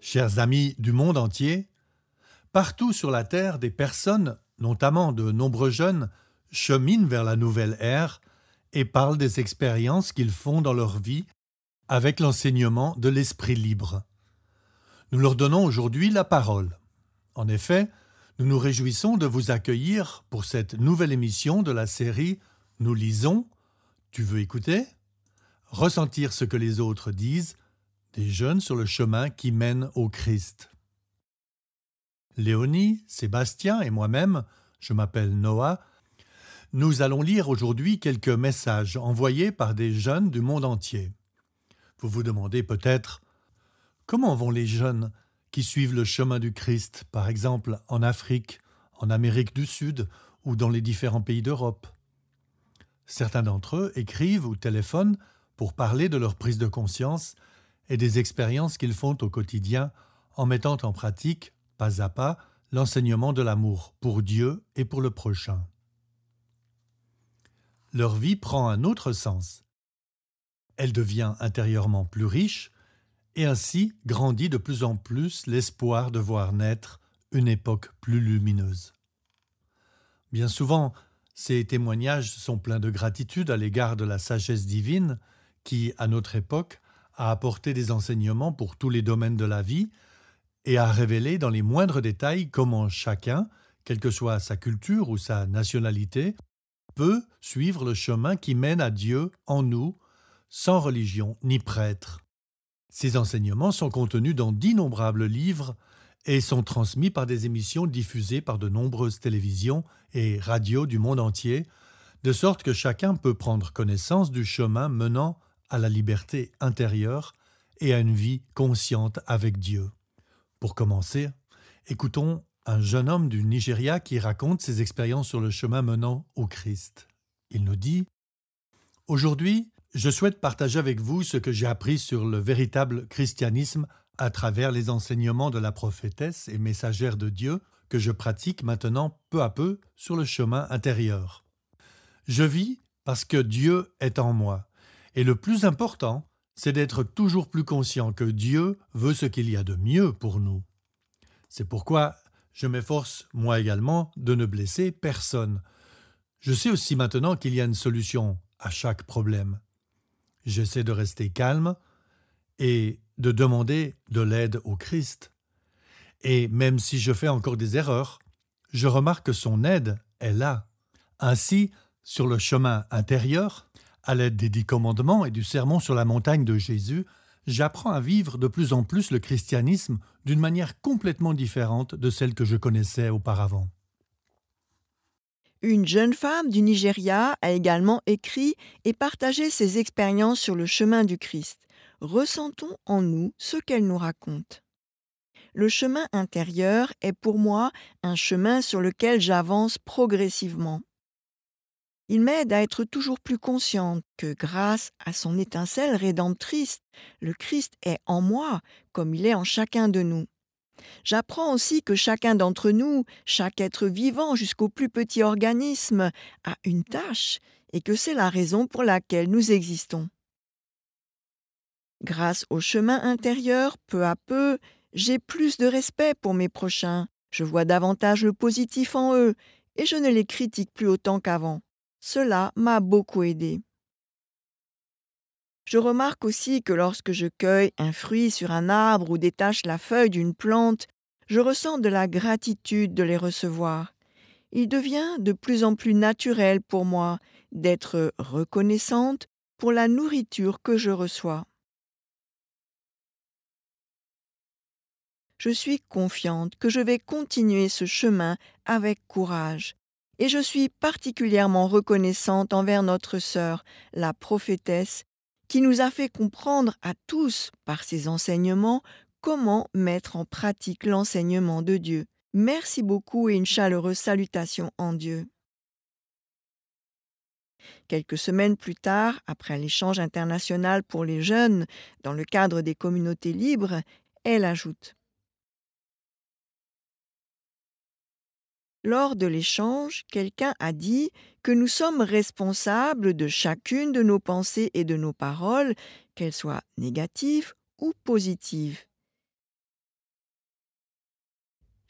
Chers amis du monde entier, partout sur la Terre, des personnes, notamment de nombreux jeunes, cheminent vers la nouvelle ère et parlent des expériences qu'ils font dans leur vie avec l'enseignement de l'esprit libre. Nous leur donnons aujourd'hui la parole. En effet, nous nous réjouissons de vous accueillir pour cette nouvelle émission de la série Nous lisons. Tu veux écouter? Ressentir ce que les autres disent, des jeunes sur le chemin qui mène au Christ. Léonie, Sébastien et moi-même, je m'appelle Noah, nous allons lire aujourd'hui quelques messages envoyés par des jeunes du monde entier. Vous vous demandez peut-être comment vont les jeunes qui suivent le chemin du Christ, par exemple en Afrique, en Amérique du Sud ou dans les différents pays d'Europe. Certains d'entre eux écrivent ou téléphonent pour parler de leur prise de conscience et des expériences qu'ils font au quotidien en mettant en pratique, pas à pas, l'enseignement de l'amour pour Dieu et pour le prochain. Leur vie prend un autre sens. Elle devient intérieurement plus riche et ainsi grandit de plus en plus l'espoir de voir naître une époque plus lumineuse. Bien souvent, ces témoignages sont pleins de gratitude à l'égard de la sagesse divine qui, à notre époque, a apporté des enseignements pour tous les domaines de la vie et a révélé dans les moindres détails comment chacun, quelle que soit sa culture ou sa nationalité, peut suivre le chemin qui mène à Dieu en nous, sans religion ni prêtre. Ces enseignements sont contenus dans d'innombrables livres et sont transmis par des émissions diffusées par de nombreuses télévisions et radios du monde entier, de sorte que chacun peut prendre connaissance du chemin menant à la liberté intérieure et à une vie consciente avec Dieu. Pour commencer, écoutons un jeune homme du Nigeria qui raconte ses expériences sur le chemin menant au Christ. Il nous dit « Aujourd'hui, je souhaite partager avec vous ce que j'ai appris sur le véritable christianisme à travers les enseignements de la prophétesse et messagère de Dieu que je pratique maintenant peu à peu sur le chemin intérieur. Je vis parce que Dieu est en moi. Et le plus important, c'est d'être toujours plus conscient que Dieu veut ce qu'il y a de mieux pour nous. C'est pourquoi je m'efforce, moi également, de ne blesser personne. Je sais aussi maintenant qu'il y a une solution à chaque problème. J'essaie de rester calme et de demander de l'aide au Christ. Et même si je fais encore des erreurs, je remarque que son aide est là. Ainsi, sur le chemin intérieur, à l'aide des 10 commandements et du sermon sur la montagne de Jésus, j'apprends à vivre de plus en plus le christianisme d'une manière complètement différente de celle que je connaissais auparavant. Une jeune femme du Nigeria a également écrit et partagé ses expériences sur le chemin du Christ. Ressentons en nous ce qu'elle nous raconte. Le chemin intérieur est pour moi un chemin sur lequel j'avance progressivement. Il m'aide à être toujours plus consciente que grâce à son étincelle rédemptrice, le Christ est en moi comme il est en chacun de nous. J'apprends aussi que chacun d'entre nous, chaque être vivant jusqu'au plus petit organisme, a une tâche et que c'est la raison pour laquelle nous existons. Grâce au chemin intérieur, peu à peu, j'ai plus de respect pour mes prochains, je vois davantage le positif en eux et je ne les critique plus autant qu'avant. Cela m'a beaucoup aidé. Je remarque aussi que lorsque je cueille un fruit sur un arbre ou détache la feuille d'une plante, je ressens de la gratitude de les recevoir. Il devient de plus en plus naturel pour moi d'être reconnaissante pour la nourriture que je reçois. Je suis confiante que je vais continuer ce chemin avec courage. Et je suis particulièrement reconnaissante envers notre sœur, la prophétesse, qui nous a fait comprendre à tous, par ses enseignements, comment mettre en pratique l'enseignement de Dieu. Merci beaucoup et une chaleureuse salutation en Dieu. Quelques semaines plus tard, après l'échange international pour les jeunes, dans le cadre des communautés libres, elle ajoute: Lors de l'échange, quelqu'un a dit que nous sommes responsables de chacune de nos pensées et de nos paroles, qu'elles soient négatives ou positives.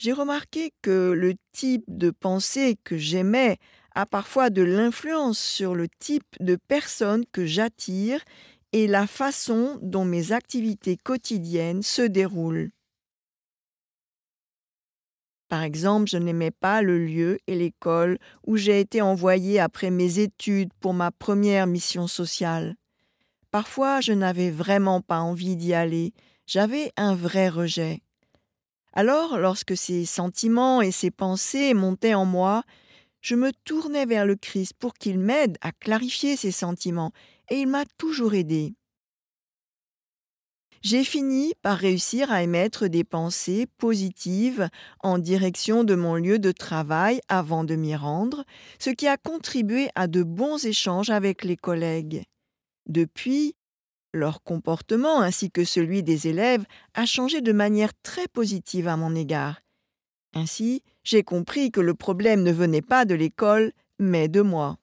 J'ai remarqué que le type de pensée que j'aimais a parfois de l'influence sur le type de personne que j'attire et la façon dont mes activités quotidiennes se déroulent. Par exemple, je n'aimais pas le lieu et l'école où j'ai été envoyée après mes études pour ma première mission sociale. Parfois, je n'avais vraiment pas envie d'y aller, j'avais un vrai rejet. Alors, lorsque ces sentiments et ces pensées montaient en moi, je me tournais vers le Christ pour qu'il m'aide à clarifier ces sentiments, et il m'a toujours aidé. J'ai fini par réussir à émettre des pensées positives en direction de mon lieu de travail avant de m'y rendre, ce qui a contribué à de bons échanges avec les collègues. Depuis, leur comportement ainsi que celui des élèves a changé de manière très positive à mon égard. Ainsi, j'ai compris que le problème ne venait pas de l'école, mais de moi.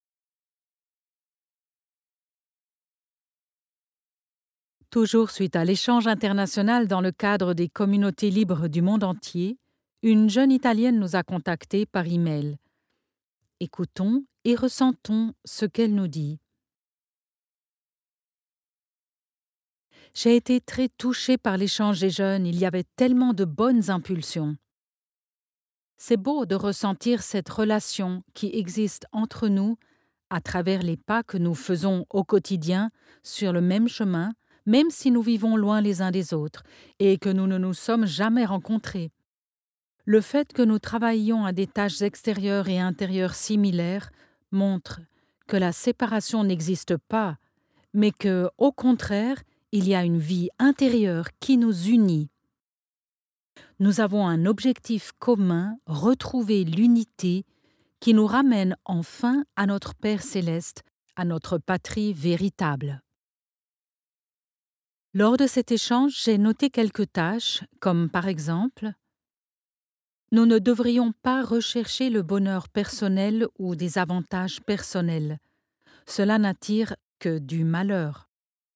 Toujours suite à l'échange international dans le cadre des communautés libres du monde entier, une jeune Italienne nous a contactés par email. Écoutons et ressentons ce qu'elle nous dit. J'ai été très touchée par l'échange des jeunes, il y avait tellement de bonnes impulsions. C'est beau de ressentir cette relation qui existe entre nous à travers les pas que nous faisons au quotidien sur le même chemin, même si nous vivons loin les uns des autres et que nous ne nous sommes jamais rencontrés. Le fait que nous travaillions à des tâches extérieures et intérieures similaires montre que la séparation n'existe pas, mais que, au contraire, il y a une vie intérieure qui nous unit. Nous avons un objectif commun, retrouver l'unité qui nous ramène enfin à notre Père céleste, à notre patrie véritable. Lors de cet échange, j'ai noté quelques tâches, comme par exemple, nous ne devrions pas rechercher le bonheur personnel ou des avantages personnels. Cela n'attire que du malheur.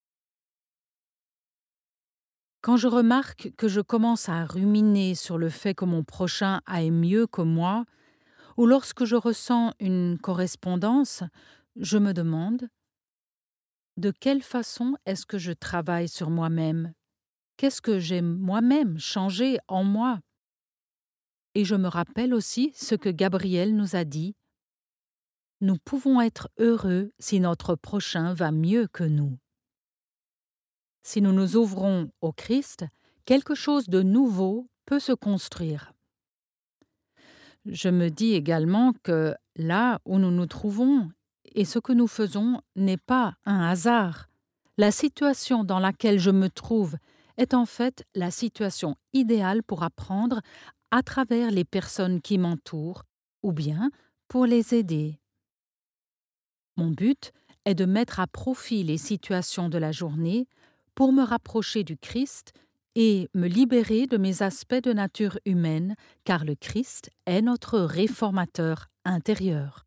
Quand je remarque que je commence à ruminer sur le fait que mon prochain aille mieux que moi, ou lorsque je ressens une correspondance, je me demande de quelle façon est-ce que je travaille sur moi-même? Qu'est-ce que j'ai moi-même changé en moi? Et je me rappelle aussi ce que Gabriel nous a dit. Nous pouvons être heureux si notre prochain va mieux que nous. Si nous nous ouvrons au Christ, quelque chose de nouveau peut se construire. Je me dis également que là où nous nous trouvons et ce que nous faisons n'est pas un hasard. La situation dans laquelle je me trouve est en fait la situation idéale pour apprendre à travers les personnes qui m'entourent ou bien pour les aider. Mon but est de mettre à profit les situations de la journée pour me rapprocher du Christ et me libérer de mes aspects de nature humaine, car le Christ est notre réformateur intérieur.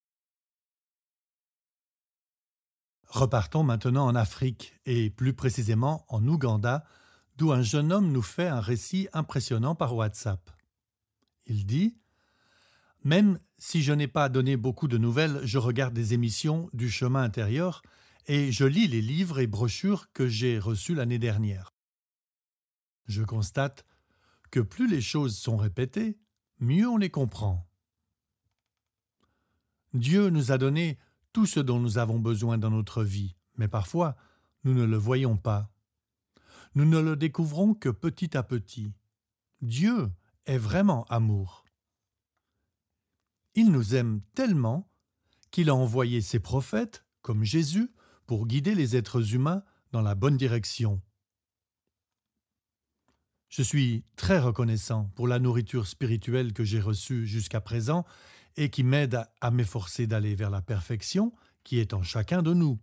Repartons maintenant en Afrique, et plus précisément en Ouganda, d'où un jeune homme nous fait un récit impressionnant par WhatsApp. Il dit « Même si je n'ai pas donné beaucoup de nouvelles, je regarde des émissions du chemin intérieur et je lis les livres et brochures que j'ai reçus l'année dernière. Je constate que plus les choses sont répétées, mieux on les comprend. Dieu nous a donné tout ce dont nous avons besoin dans notre vie, mais parfois nous ne le voyons pas. Nous ne le découvrons que petit à petit. Dieu est vraiment amour. Il nous aime tellement qu'il a envoyé ses prophètes, comme Jésus, pour guider les êtres humains dans la bonne direction. Je suis très reconnaissant pour la nourriture spirituelle que j'ai reçue jusqu'à présent et qui m'aide à m'efforcer d'aller vers la perfection qui est en chacun de nous.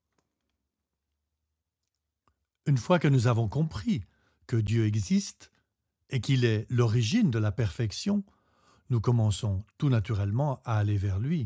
Une fois que nous avons compris que Dieu existe et qu'il est l'origine de la perfection, nous commençons tout naturellement à aller vers lui.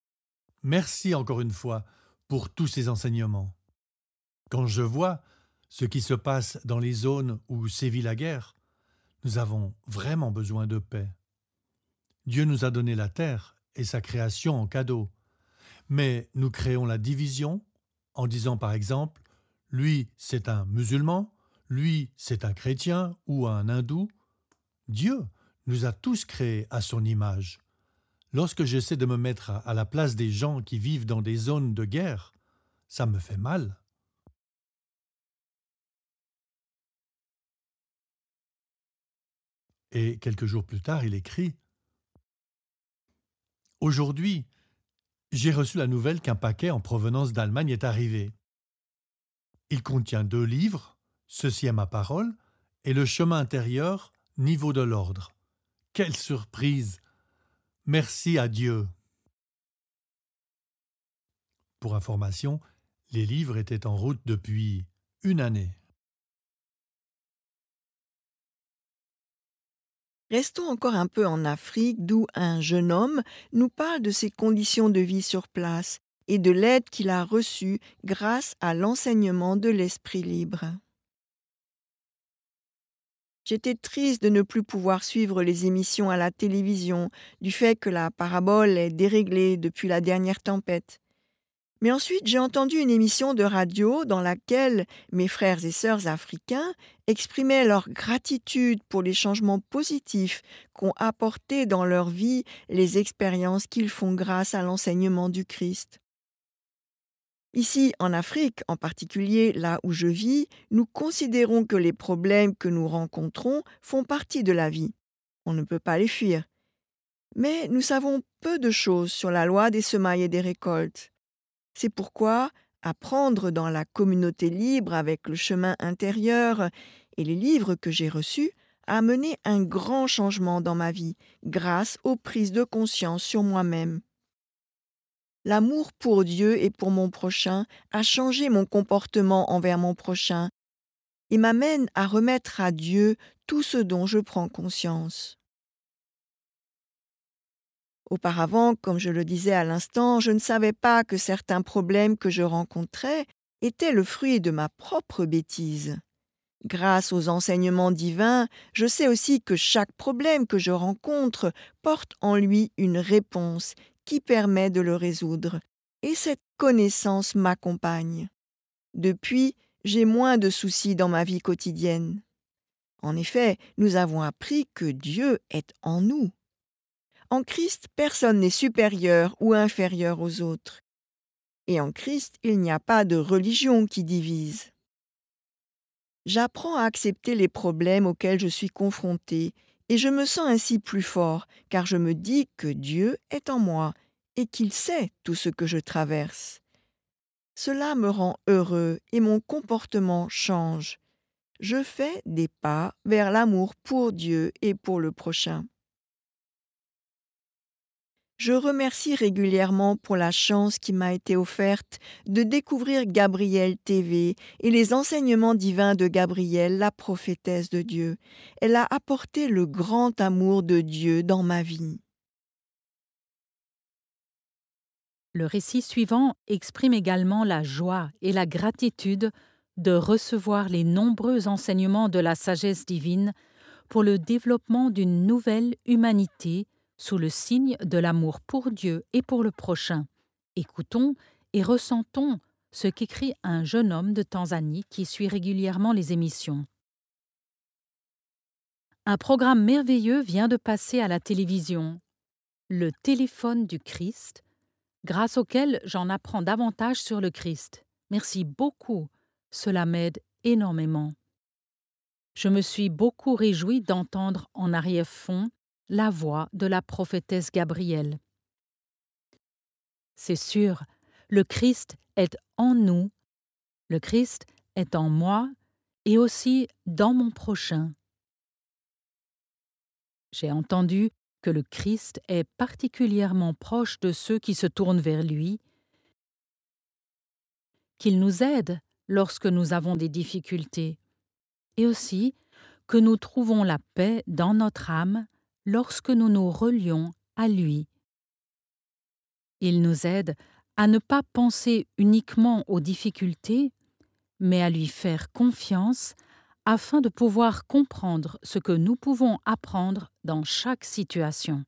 Merci encore une fois pour tous ces enseignements. Quand je vois ce qui se passe dans les zones où sévit la guerre. Nous avons vraiment besoin de paix. Dieu nous a donné la terre et sa création en cadeau. Mais nous créons la division en disant par exemple « lui c'est un musulman, lui c'est un chrétien ou un hindou ». Dieu nous a tous créés à son image. Lorsque j'essaie de me mettre à la place des gens qui vivent dans des zones de guerre, ça me fait mal. Et quelques jours plus tard, il écrit « Aujourd'hui, j'ai reçu la nouvelle qu'un paquet en provenance d'Allemagne est arrivé. Il contient 2 livres, Ceci est ma parole, et Le chemin intérieur, Niveau de l'ordre. Quelle surprise! Merci à Dieu !» Pour information, les livres étaient en route depuis 1 année. Restons encore un peu en Afrique, d'où un jeune homme nous parle de ses conditions de vie sur place et de l'aide qu'il a reçue grâce à l'enseignement de l'esprit libre. J'étais triste de ne plus pouvoir suivre les émissions à la télévision, du fait que la parabole est déréglée depuis la dernière tempête. Mais ensuite, j'ai entendu une émission de radio dans laquelle mes frères et sœurs africains exprimaient leur gratitude pour les changements positifs qu'ont apportés dans leur vie les expériences qu'ils font grâce à l'enseignement du Christ. Ici, en Afrique, en particulier là où je vis, nous considérons que les problèmes que nous rencontrons font partie de la vie. On ne peut pas les fuir. Mais nous savons peu de choses sur la loi des semailles et des récoltes. C'est pourquoi apprendre dans la communauté libre avec le chemin intérieur et les livres que j'ai reçus a amené un grand changement dans ma vie grâce aux prises de conscience sur moi-même. L'amour pour Dieu et pour mon prochain a changé mon comportement envers mon prochain et m'amène à remettre à Dieu tout ce dont je prends conscience. Auparavant, comme je le disais à l'instant, je ne savais pas que certains problèmes que je rencontrais étaient le fruit de ma propre bêtise. Grâce aux enseignements divins, je sais aussi que chaque problème que je rencontre porte en lui une réponse qui permet de le résoudre, et cette connaissance m'accompagne. Depuis, j'ai moins de soucis dans ma vie quotidienne. En effet, nous avons appris que Dieu est en nous. En Christ, personne n'est supérieur ou inférieur aux autres. Et en Christ, il n'y a pas de religion qui divise. J'apprends à accepter les problèmes auxquels je suis confrontée et je me sens ainsi plus fort car je me dis que Dieu est en moi et qu'il sait tout ce que je traverse. Cela me rend heureux et mon comportement change. Je fais des pas vers l'amour pour Dieu et pour le prochain. Je remercie régulièrement pour la chance qui m'a été offerte de découvrir Gabrielle TV et les enseignements divins de Gabrielle, la prophétesse de Dieu. Elle a apporté le grand amour de Dieu dans ma vie. Le récit suivant exprime également la joie et la gratitude de recevoir les nombreux enseignements de la sagesse divine pour le développement d'une nouvelle humanité sous le signe de l'amour pour Dieu et pour le prochain. Écoutons et ressentons ce qu'écrit un jeune homme de Tanzanie qui suit régulièrement les émissions. Un programme merveilleux vient de passer à la télévision, le téléphone du Christ, grâce auquel j'en apprends davantage sur le Christ. Merci beaucoup, cela m'aide énormément. Je me suis beaucoup réjouie d'entendre en arrière-fond la voix de la prophétesse Gabrielle. C'est sûr, le Christ est en nous, le Christ est en moi et aussi dans mon prochain. J'ai entendu que le Christ est particulièrement proche de ceux qui se tournent vers lui, qu'il nous aide lorsque nous avons des difficultés, et aussi que nous trouvons la paix dans notre âme lorsque nous nous relions à lui. Il nous aide à ne pas penser uniquement aux difficultés, mais à lui faire confiance afin de pouvoir comprendre ce que nous pouvons apprendre dans chaque situation.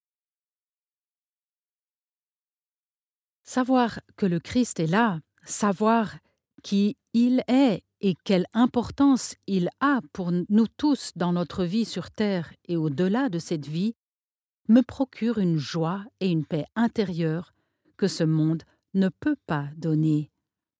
Savoir que le Christ est là, savoir qui il est et quelle importance il a pour nous tous dans notre vie sur terre et au-delà de cette vie, me procure une joie et une paix intérieure que ce monde ne peut pas donner.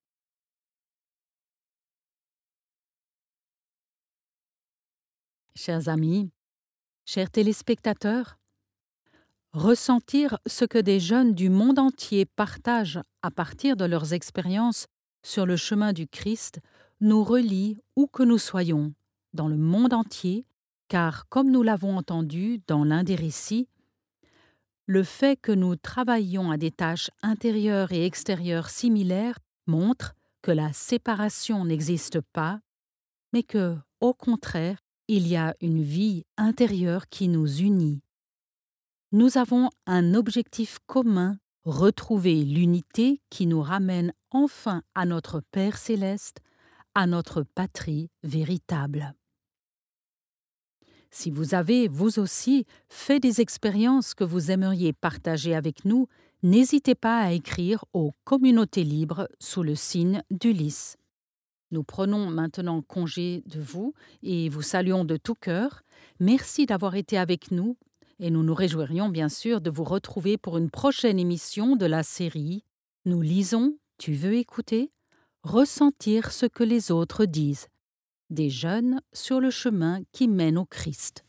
Chers amis, chers téléspectateurs, ressentir ce que des jeunes du monde entier partagent à partir de leurs expériences sur le chemin du Christ nous relie où que nous soyons, dans le monde entier, car comme nous l'avons entendu dans l'un des récits, le fait que nous travaillions à des tâches intérieures et extérieures similaires montre que la séparation n'existe pas, mais que, au contraire, il y a une vie intérieure qui nous unit. Nous avons un objectif commun, retrouver l'unité qui nous ramène enfin à notre Père céleste, à notre patrie véritable. Si vous avez, vous aussi, fait des expériences que vous aimeriez partager avec nous, n'hésitez pas à écrire aux communautés libres sous le signe d'Ulysse. Nous prenons maintenant congé de vous et vous saluons de tout cœur. Merci d'avoir été avec nous et nous nous réjouirions bien sûr de vous retrouver pour une prochaine émission de la série « Nous lisons, tu veux écouter ? Ressentir ce que les autres disent ». Des jeunes sur le chemin qui mène au Christ.